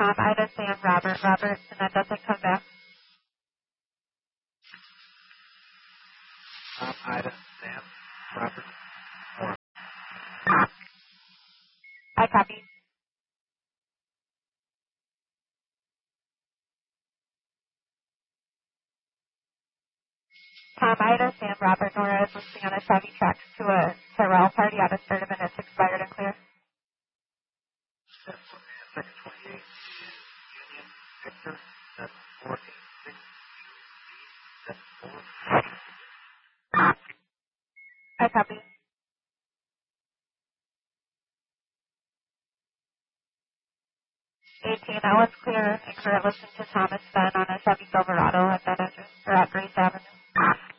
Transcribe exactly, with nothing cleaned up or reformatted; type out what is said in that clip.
Tom, Ida, Sam, Robert, Robert, and that doesn't come back. Tom, Ida, Sam, Robert, or I copy. Tom, Ida, Sam, Robert, Nora is listening on a Chevy Trax to a Tyrrell party out of thirty minutes expired and clear. seven twenty-eight, Union, Victor, seven fourteen, six, seven four. I copy. eighteen, that one's clear and clear listening to Thomas Fenn on a Chevy Silverado at that address, or at Grace Avenue.